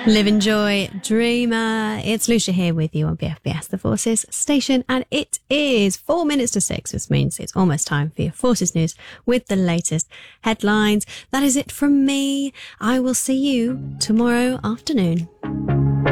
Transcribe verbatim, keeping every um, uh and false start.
Live, enjoy, dreamer. It's Lucia here with you on B F B S, the Forces station, and it is four minutes to six, which means it's almost time for your Forces news with the latest headlines. That is it from me. I will see you tomorrow afternoon.